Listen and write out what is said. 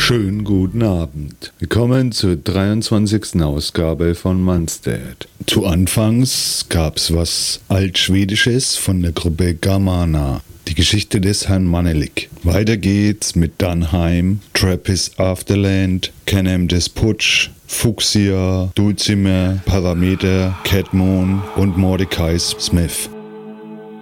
Schönen guten Abend. Willkommen zur 23. Ausgabe von Manstead. Zu Anfangs gab's was Altschwedisches von der Gruppe Gamana. Die Geschichte des Herrn Manelik. Weiter geht's mit Dunheim, Trappist Afterland, Canem des Putsch, Fuchsia, Dulcimer, Parameter, Catmoon und Mordecai Smith.